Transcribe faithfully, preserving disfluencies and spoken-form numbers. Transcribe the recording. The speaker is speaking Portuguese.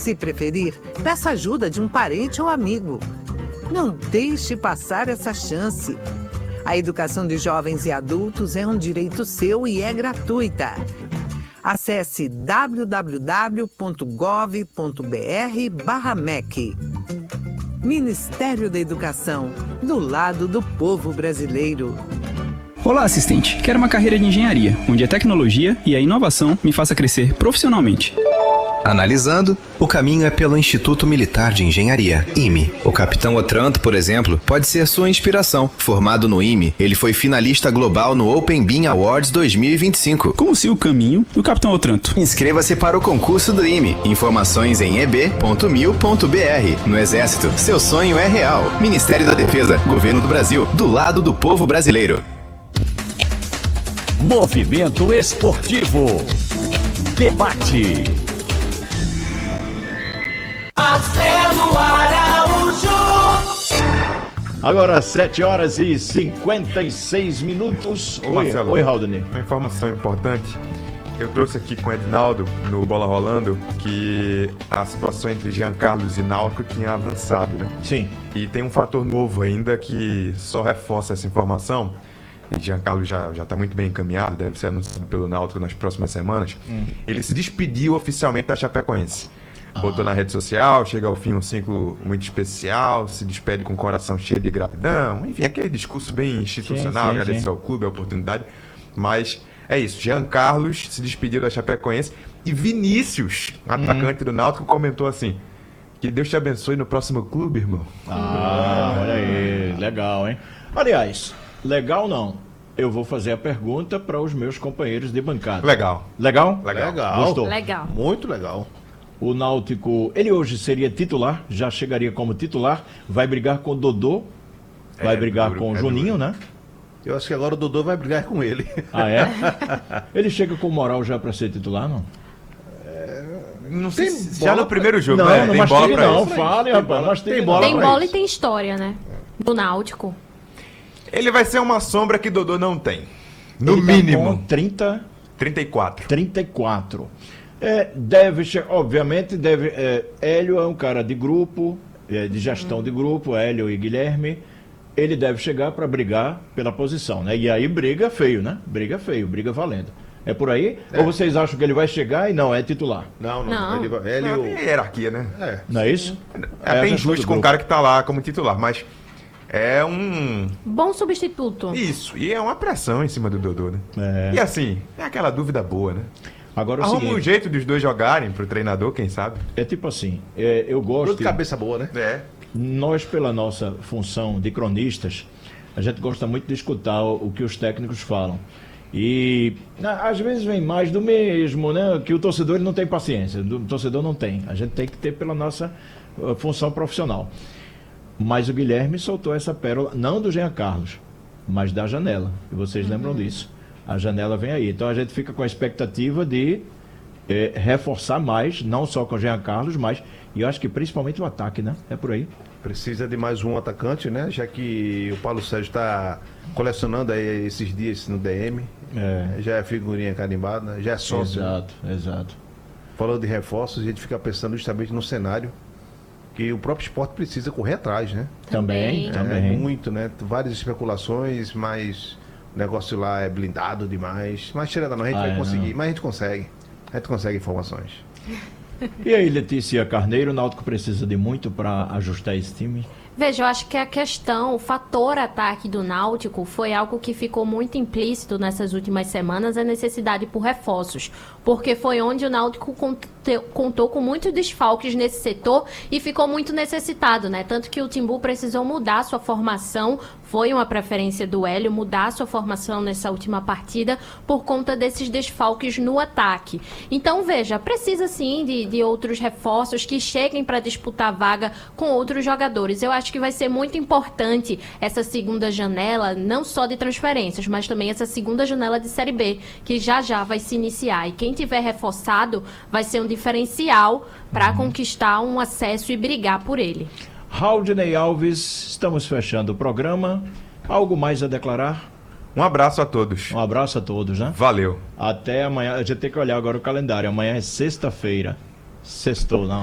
Se preferir, peça ajuda de um parente ou amigo. Não deixe passar essa chance. A educação de jovens e adultos é um direito seu e é gratuita. Acesse w w w ponto gov ponto b r barra M E C. Ministério da Educação, do lado do povo brasileiro. Olá, assistente. Quero uma carreira de engenharia, onde a tecnologia e a inovação me faça crescer profissionalmente. Analisando, o caminho é pelo Instituto Militar de Engenharia, I M E. O capitão Otranto, por exemplo, pode ser sua inspiração. Formado no I M E, ele foi finalista global no Open Beam Awards dois mil e vinte e cinco. Como se o caminho do capitão Otranto. Inscreva-se para o concurso do I M E. Informações em e b ponto mil ponto b r. No Exército, seu sonho é real. Ministério da Defesa, Governo do Brasil, do lado do povo brasileiro. Movimento Esportivo. Debate. Marcelo Araújo. Agora sete horas e cinquenta e seis minutos. Ô, Oi, Marcelo, oi, Haldane. Uma informação importante. Eu trouxe aqui com o Edinaldo, no Bola Rolando, que a situação entre Jean Carlos e Náutico tinha avançado, né? Sim. E tem um fator novo ainda que só reforça essa informação. E Jean Carlos já já está muito bem encaminhado, deve ser anunciado pelo Náutico nas próximas semanas. Hum. Ele se despediu oficialmente da Chapecoense. Botou na rede social, chega ao fim um ciclo muito especial, se despede com o coração cheio de gratidão, enfim, aquele discurso bem institucional, agradecer ao clube, a oportunidade. Mas é isso, Jean Carlos se despediu da Chapecoense e Vinícius, atacante uhum. do Náutico, comentou assim: que Deus te abençoe no próximo clube, irmão. Ah, olha aí, legal, hein? Aliás, legal não. Eu vou fazer a pergunta para os meus companheiros de bancada. Legal. Legal? Legal. Legal. Gostou? Legal. Muito legal. O Náutico, ele hoje seria titular, já chegaria como titular, vai brigar com o Dodô, vai é brigar duro, com o é Juninho, duro. né? Eu acho que agora o Dodô vai brigar com ele. Ah, é? Ele chega com moral já para ser titular, não? Não sei Tem se bola já no primeiro jogo, não, né? não Tem bola mastigue pra não, isso. fale, Tem rapaz, bola- mastigue tem não. bola Tem pra bola isso. e tem história, né? Do Náutico. Ele vai ser uma sombra que Dodô não tem. No Ele tá mínimo. com trinta, trinta e quatro. trinta e quatro. É, deve chegar, obviamente, deve. É, Hélio é um cara de grupo, é, de gestão de grupo, Hélio e Guilherme. Ele deve chegar para brigar pela posição, né? E aí briga feio, né? Briga feio, briga valendo. É por aí? É. Ou vocês acham que ele vai chegar e não é titular? Não, não. Não. Ele, vai- ele, Não, o- tem hierarquia, né? é. Não é isso? É até a questão injusto do com o grupo. cara que tá lá como titular, mas é um... Bom substituto. Isso, e é uma pressão em cima do Dodô, né? É. E assim, é aquela dúvida boa, né? Agora é o Arruma um seguinte, jeito dos dois jogarem pro treinador, quem sabe? é tipo assim, é, eu Dor gosto... de cabeça boa, né? É. Nós, pela nossa função de cronistas, a gente gosta muito de escutar o, o que os técnicos falam. E a- às vezes vem mais do mesmo, né? Que o torcedor ele não tem paciência, o torcedor não tem. A gente tem que ter pela nossa uh, função profissional. Mas o Guilherme soltou essa pérola, não do Jean Carlos, mas da janela. E vocês lembram disso. A janela vem aí. Então a gente fica com a expectativa de eh, reforçar mais, não só com o Jean Carlos, mas, e eu acho que principalmente o ataque, né? É por aí. Precisa de mais um atacante, né? Já que o Paulo Sérgio está colecionando aí esses dias no D M. É. Já é figurinha carimbada, já é sócio. Exato, exato. Falando de reforços, a gente fica pensando justamente no cenário que o próprio esporte precisa correr atrás, né? Também, Também. É, também. muito, né? Várias especulações, mas o negócio lá é blindado demais. Mas tirando não, a gente Ah, vai é, conseguir. não. Mas a gente consegue. A gente consegue informações. E aí, Letícia Carneiro, o Náutico precisa de muito para ajustar esse time? Veja, eu acho que a questão, o fator ataque do Náutico foi algo que ficou muito implícito nessas últimas semanas, a necessidade por reforços. Porque foi onde o Náutico conte- contou com muitos desfalques nesse setor e ficou muito necessitado, né? Tanto que o Timbu precisou mudar sua formação, foi uma preferência do Hélio mudar sua formação nessa última partida por conta desses desfalques no ataque. Então, veja, precisa sim de, de outros reforços que cheguem para disputar vaga com outros jogadores. Eu acho que vai ser muito importante essa segunda janela, não só de transferências, mas também essa segunda janela de Série B, que já já vai se iniciar. E quem tiver reforçado vai ser um diferencial para conquistar um acesso e brigar por ele. Haldney Alves, estamos fechando o programa. Algo mais a declarar? Um abraço a todos. Um abraço a todos, né? Valeu. Até amanhã. A gente tem que olhar agora o calendário. Amanhã é sexta-feira. Sextou, não.